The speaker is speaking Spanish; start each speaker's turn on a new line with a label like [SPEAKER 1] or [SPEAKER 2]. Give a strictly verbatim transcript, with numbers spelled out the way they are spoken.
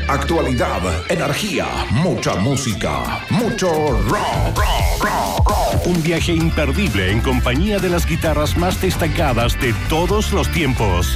[SPEAKER 1] Actualidad, energía, mucha música, mucho rock, rock, rock, rock.
[SPEAKER 2] Un viaje imperdible en compañía de las guitarras más destacadas de todos los tiempos.